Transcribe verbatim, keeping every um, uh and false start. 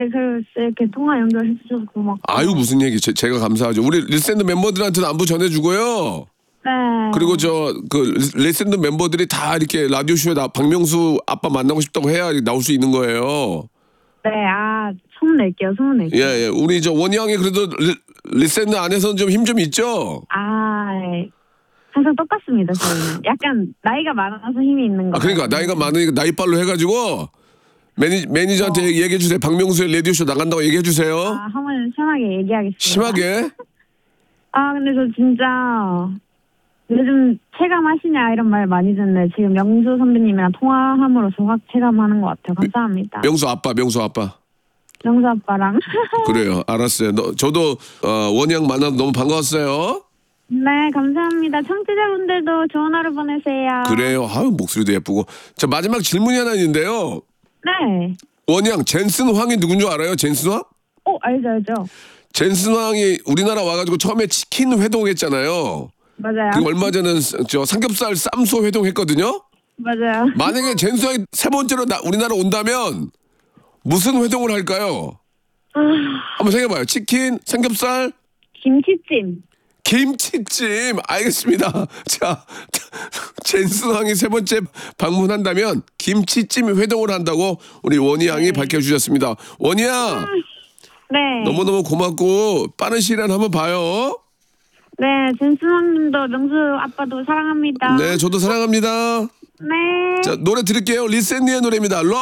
그 이렇게 통화 연결해 주셔서 고맙고. 아유 무슨 얘기? 제, 제가 감사하죠. 우리 리센드 멤버들한테는 안부 전해주고요. 네. 그리고 저 그 리센드 멤버들이 다 이렇게 라디오 쇼에 나 박명수 아빠 만나고 싶다고 해야 나올 수 있는 거예요. 네, 아 소문 낼게요, 소문 낼게요. 예, 예. 우리 저 원희 형이 그래도 리, 리센드 안에서는 좀 힘 좀 있죠? 아, 네. 항상 똑같습니다, 저희는. 약간 나이가 많아서 힘이 있는 거. 아, 그러니까 나이가 많으니까 나이빨로 해가지고 매니, 매니저한테 어. 얘기해 주세요. 박명수의 라디오쇼 나간다고 얘기해 주세요. 아, 한번 심하게 얘기하겠습니다. 심하게? 아, 근데 저 진짜 요즘 체감하시냐 이런 말 많이 듣는데 지금 명수 선배님이랑 통화함으로써 확 체감하는 것 같아요. 감사합니다. 명수 아빠, 명수 아빠. 명수 아빠랑. 그래요. 알았어요. 너, 저도 어, 원희 형 만나서 너무 반가웠어요. 네, 감사합니다. 청취자분들도 좋은 하루 보내세요. 그래요. 아유, 목소리도 예쁘고. 자, 마지막 질문이 하나 있는데요. 네. 원희 형, 젠슨 황이 누군 줄 알아요? 젠슨 황? 어, 알죠, 알죠. 젠슨 황이 우리나라 와가지고 처음에 치킨 회동했잖아요. 맞아요. 그리고 얼마 전에 저 삼겹살 쌈소 회동했거든요. 맞아요. 만약에 젠슨 황이 세 번째로 나, 우리나라 온다면 무슨 회동을 할까요? 아, 한번 생각해봐요. 치킨, 삼겹살, 김치찜. 김치찜. 알겠습니다. 자, 젠슨 황이 세 번째 방문한다면 김치찜 회동을 한다고 우리 원희 양이 네. 밝혀주셨습니다. 원희 양, 네. 너무너무 고맙고 빠른 시일 안에 한번 봐요. 네, 젠스왕님도 명수 아빠도 사랑합니다. 네, 저도 사랑합니다. 네. 자, 노래 들을게요. 리센니의 노래입니다.